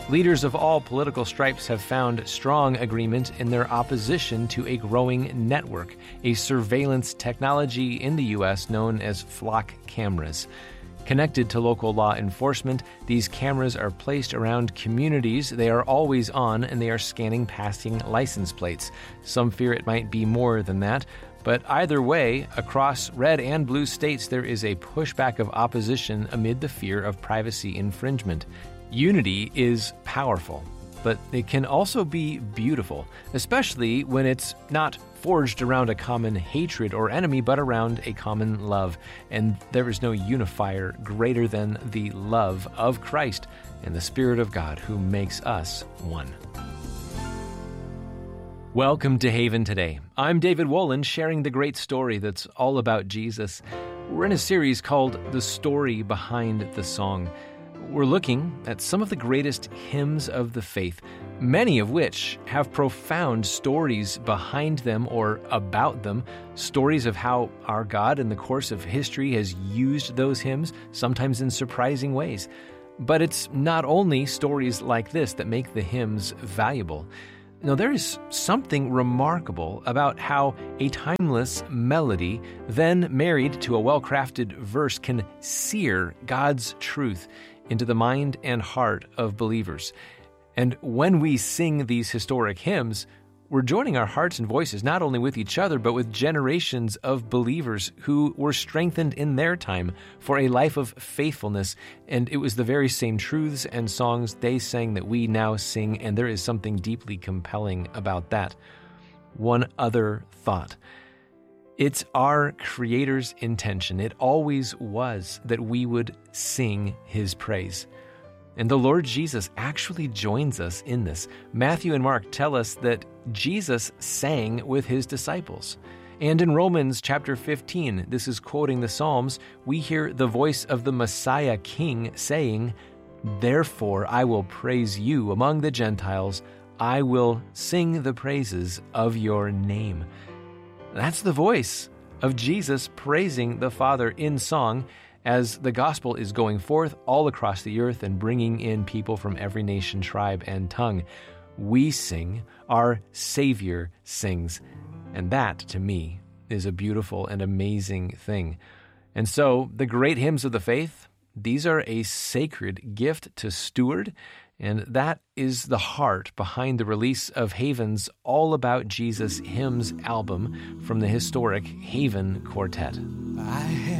Leaders of all political stripes have found strong agreement in their opposition to a growing network, a surveillance technology in the U.S. known as flock cameras. Connected to local law enforcement, these cameras are placed around communities. They are always on, and they are scanning passing license plates. Some fear it might be more than that. But either way, across red and blue states, there is a pushback of opposition amid the fear of privacy infringement. Unity is powerful, but it can also be beautiful, especially when it's not forged around a common hatred or enemy, but around a common love. And there is no unifier greater than the love of Christ and the Spirit of God who makes us one. Welcome to Haven Today. I'm David Wolin, sharing the great story that's all about Jesus. We're in a series called The Story Behind the Song. We're looking at some of the greatest hymns of the faith, many of which have profound stories behind them or about them, stories of how our God in the course of history has used those hymns, sometimes in surprising ways. But it's not only stories like this that make the hymns valuable. No, there is something remarkable about how a timeless melody, then married to a well-crafted verse, can sear God's truth into the mind and heart of believers. And when we sing these historic hymns, we're joining our hearts and voices not only with each other, but with generations of believers who were strengthened in their time for a life of faithfulness. And it was the very same truths and songs they sang that we now sing, and there is something deeply compelling about that. One other thought. It's our Creator's intention, it always was, that we would sing His praise. And the Lord Jesus actually joins us in this. Matthew and Mark tell us that Jesus sang with His disciples. And in Romans chapter 15, this is quoting the Psalms, we hear the voice of the Messiah King saying, "Therefore I will praise you among the Gentiles, I will sing the praises of your name." That's the voice of Jesus praising the Father in song as the gospel is going forth all across the earth and bringing in people from every nation, tribe, and tongue. We sing, our Savior sings. And that, to me, is a beautiful and amazing thing. And so, the great hymns of the faith, these are a sacred gift to steward, and that is the heart behind the release of Haven's All About Jesus Hymns album from the historic Haven Quartet.